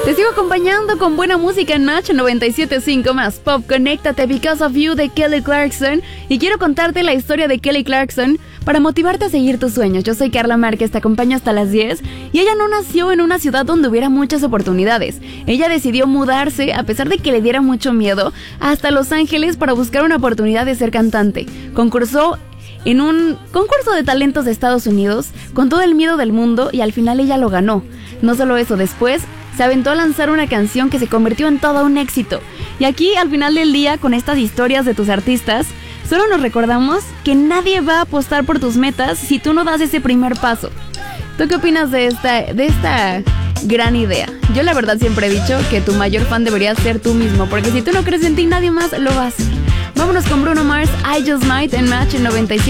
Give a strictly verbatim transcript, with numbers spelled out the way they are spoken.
Te sigo acompañando con buena música en Match noventa y siete punto cinco más Pop. Conéctate, Because of You de Kelly Clarkson. Y quiero contarte la historia de Kelly Clarkson para motivarte a seguir tus sueños. Yo soy Carla Márquez, te acompaño hasta las diez. Y ella no nació en una ciudad donde hubiera muchas oportunidades. Ella decidió mudarse, a pesar de que le diera mucho miedo, hasta Los Ángeles para buscar una oportunidad de ser cantante. Concursó en un concurso de talentos de Estados Unidos con todo el miedo del mundo y al final ella lo ganó. No solo eso, después se aventó a lanzar una canción que se convirtió en todo un éxito. Y aquí, al final del día, con estas historias de tus artistas, solo nos recordamos que nadie va a apostar por tus metas si tú no das ese primer paso. ¿Tú qué opinas de esta, de esta gran idea? Yo la verdad siempre he dicho que tu mayor fan deberías ser tú mismo, porque si tú no crees en ti, nadie más lo va a hacer. Vámonos con Bruno Mars, I Just Might en Match noventa y siete.